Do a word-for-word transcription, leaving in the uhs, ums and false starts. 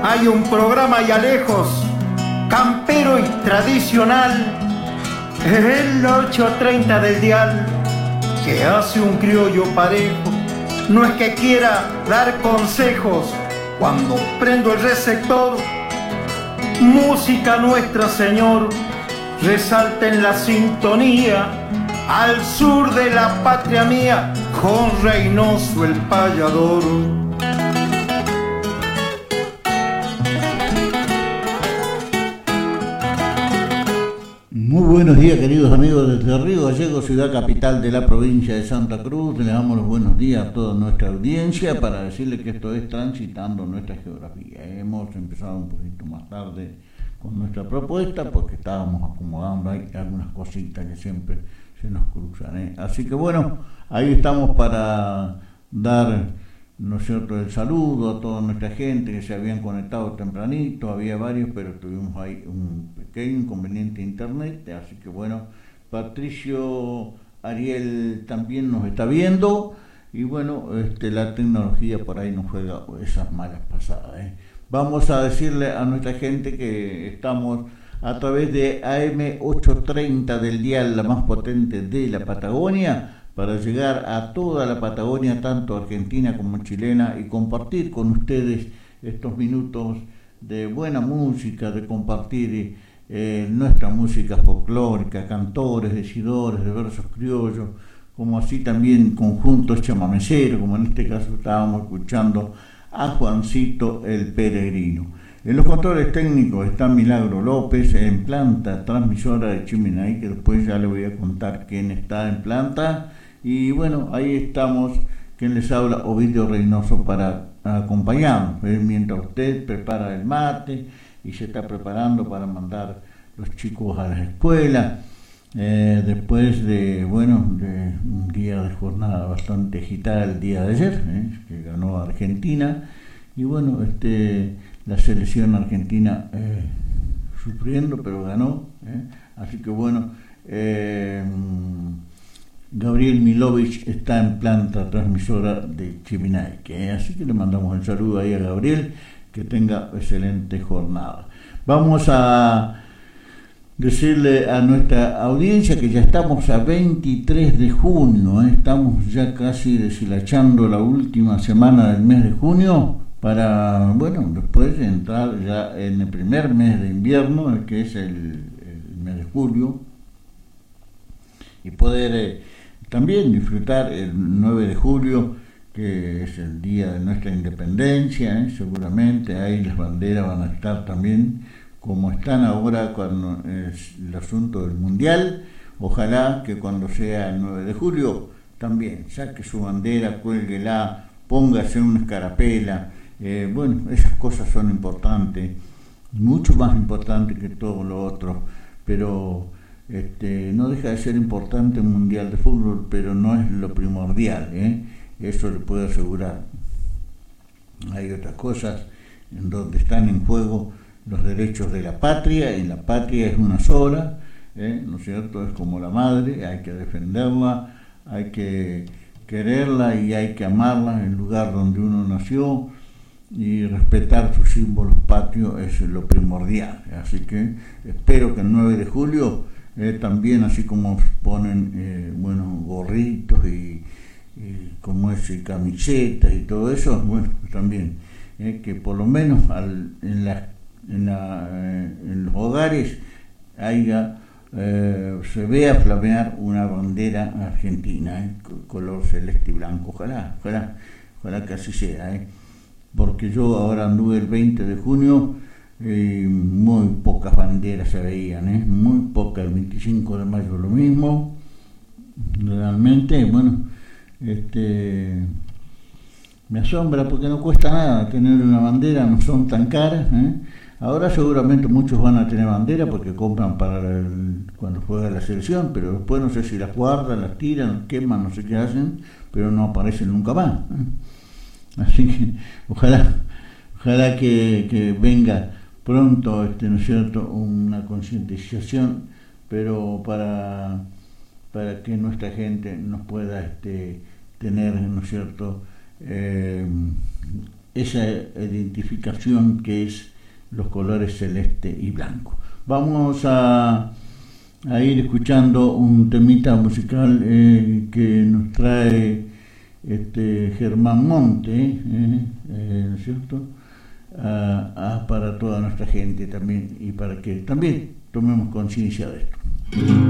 Hay un programa allá lejos, campero y tradicional, el ocho treinta del dial, que hace un criollo parejo. No es que quiera dar consejos, cuando prendo el receptor, música Nuestra Señor resalta en la sintonía, al sur de la patria mía, con Reynoso el payador. Muy buenos días, queridos amigos desde Río Gallegos, ciudad capital de la provincia de Santa Cruz. Le damos los buenos días a toda nuestra audiencia para decirle que esto es Transitando Nuestra Geografía. Hemos empezado un poquito más tarde con nuestra propuesta porque estábamos acomodando ahí algunas cositas que siempre se nos cruzan, ¿eh? Así que bueno, ahí estamos para dar, ¿no es cierto?, el saludo a toda nuestra gente que se habían conectado tempranito. Había varios, pero tuvimos ahí un pequeño inconveniente de internet, así que bueno, Patricio Ariel también nos está viendo, y bueno, este, la tecnología por ahí nos juega esas malas pasadas, ¿eh? Vamos a decirle a nuestra gente que estamos a través de A M ochocientos treinta del dial, la más potente de la Patagonia, para llegar a toda la Patagonia, tanto argentina como chilena, y compartir con ustedes estos minutos de buena música, de compartir eh, nuestra música folclórica, cantores, decidores de versos criollos, como así también conjuntos chamameceros, como en este caso estábamos escuchando a Juancito el Peregrino. En los controles técnicos está Milagro López, en planta transmisora de Chiminay, que después ya le voy a contar quién está en planta. Y bueno, ahí estamos, quien les habla, Ovidio Reynoso, para acompañarnos, ¿eh? Mientras usted prepara el mate y se está preparando para mandar los chicos a la escuela, eh, después de, bueno, de un día de jornada bastante agitada el día de ayer, ¿eh? que ganó Argentina, y bueno, este, la selección argentina eh, sufriendo, pero ganó, ¿eh? Así que bueno, eh, Gabriel Milovich está en planta transmisora de Chiminaique, ¿eh? Así que le mandamos el saludo ahí a Gabriel, que tenga excelente jornada. Vamos a decirle a nuestra audiencia que ya estamos a veintitrés de junio, ¿eh? Estamos ya casi deshilachando la última semana del mes de junio, para, bueno, después de entrar ya en el primer mes de invierno, que es el, el mes de julio, y poder eh, también disfrutar el nueve de julio, que es el día de nuestra independencia, ¿eh? Seguramente ahí las banderas van a estar también como están ahora cuando es el asunto del mundial. Ojalá que cuando sea el nueve de julio también saque su bandera, cuélguela, póngase una escarapela. Eh, bueno, esas cosas son importantes, mucho más importantes que todo lo otro, pero este, no deja de ser importante un mundial de fútbol, pero no es lo primordial, ¿eh? Eso le puedo asegurar. Hay otras cosas en donde están en juego los derechos de la patria, y la patria es una sola, ¿eh? ¿No es cierto? Es como la madre, hay que defenderla, hay que quererla y hay que amarla, el lugar donde uno nació, y respetar sus símbolos patrios es lo primordial. Así que espero que el nueve de julio eh, también, así como ponen eh, bueno, gorritos y, y como es, y camisetas y todo eso, bueno, pues también eh, que por lo menos al, en, la, en, la, eh, en los hogares haya eh, se vea flamear una bandera argentina, eh, color celeste y blanco. Ojalá, ojalá, ojalá que así sea, eh. Porque yo ahora anduve el veinte de junio, eh, muy pocas banderas se veían, ¿eh? Muy pocas. El veinticinco de mayo lo mismo. Realmente, bueno, este, me asombra porque no cuesta nada tener una bandera, no son tan caras, ¿eh? Ahora seguramente muchos van a tener bandera porque compran para el, cuando juega la selección, pero después no sé si las guardan, las tiran, las queman, no sé qué hacen, pero no aparecen nunca más, ¿eh? Así que ojalá, ojalá que, que venga pronto, este, ¿no es cierto?, una concientización, pero para, para que nuestra gente nos pueda este, tener, ¿no es cierto?, eh, esa identificación que es los colores celeste y blanco. Vamos a, a ir escuchando un temita musical eh, que nos trae este Germán Monte, eh, eh, ¿no es cierto? A, a, para toda nuestra gente también, y para que también tomemos conciencia de esto.